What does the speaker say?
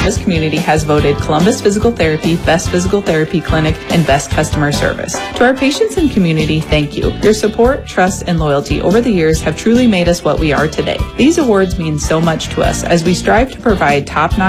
This community has voted Columbus Physical Therapy Best Physical Therapy Clinic and Best Customer Service. To our patients and community, thank you. Your support, trust, and loyalty over the years have truly made us what we are today. These awards mean so much to us as we strive to provide top-notch